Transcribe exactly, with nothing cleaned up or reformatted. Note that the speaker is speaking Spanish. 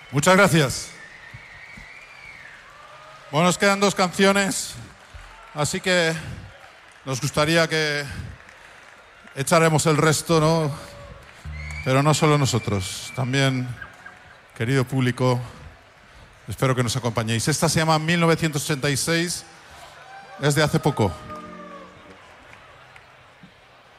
Muchas gracias. Bueno, nos quedan dos canciones, así que nos gustaría que echaremos el resto, ¿no? Pero no solo nosotros, también, querido público, espero que nos acompañéis. Esta se llama mil novecientos ochenta y seis, es de hace poco.